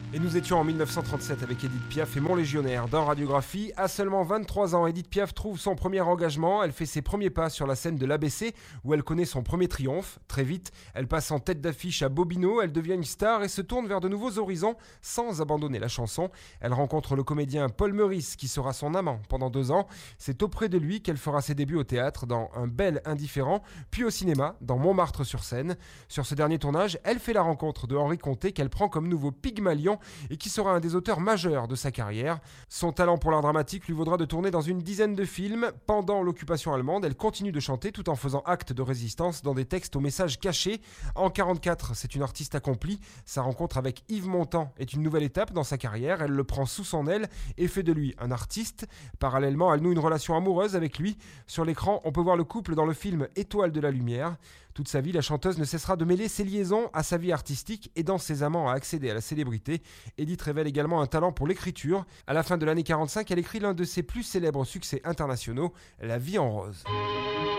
Et nous étions en 1937 avec Édith Piaf et Mon Légionnaire dans Radiographie. À seulement 23 ans, Édith Piaf trouve son premier engagement. Elle fait ses premiers pas sur la scène de l'ABC où elle connaît son premier triomphe. Très vite, elle passe en tête d'affiche à Bobino, elle devient une star et se tourne vers de nouveaux horizons sans abandonner la chanson. Elle rencontre le comédien Paul Meurice qui sera son amant pendant 2 ans. C'est auprès de lui qu'elle fera ses débuts au théâtre dans Un bel indifférent, puis au cinéma dans Montmartre-sur-Seine. Sur ce dernier tournage, elle fait la rencontre de Henri Conté qu'elle prend comme nouveau Pygmalion et qui sera un des auteurs majeurs de sa carrière. Son talent pour l'art dramatique lui vaudra de tourner dans une dizaine de films. Pendant l'occupation allemande, elle continue de chanter tout en faisant acte de résistance dans des textes aux messages cachés. En 1944, c'est une artiste accomplie. Sa rencontre avec Yves Montand est une nouvelle étape dans sa carrière. Elle le prend sous son aile et fait de lui un artiste. Parallèlement, elle noue une relation amoureuse avec lui. Sur l'écran, on peut voir le couple dans le film Étoile de la lumière. Toute sa vie, la chanteuse ne cessera de mêler ses liaisons à sa vie artistique, aidant ses amants à accéder à la célébrité. Édith révèle également un talent pour l'écriture. À la fin de l'année 45, elle écrit l'un de ses plus célèbres succès internationaux, La vie en rose.